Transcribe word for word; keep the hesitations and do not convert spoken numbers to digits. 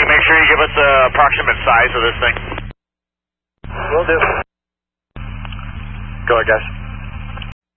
make sure you give us the approximate size of this thing. Will do. Go ahead, guys.